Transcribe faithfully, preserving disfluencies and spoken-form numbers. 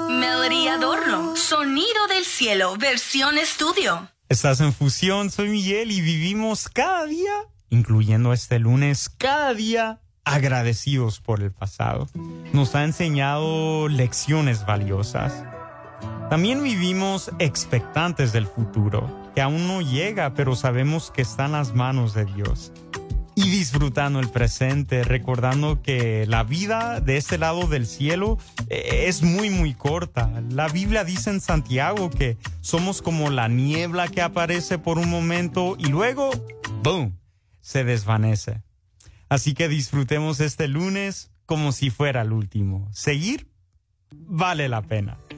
Melody Adorno, Sonido del Cielo, versión estudio. Estás en Fusión, soy Miguel y vivimos cada día, incluyendo este lunes, cada día agradecidos por el pasado. Nos ha enseñado lecciones valiosas. También vivimos expectantes del futuro, que aún no llega, pero sabemos que está en las manos de Dios. Y disfrutando el presente, recordando que la vida de este lado del cielo es muy, muy corta. La Biblia dice en Santiago que somos como la niebla que aparece por un momento y luego, ¡boom!, se desvanece. Así que disfrutemos este lunes como si fuera el último. Seguir vale la pena.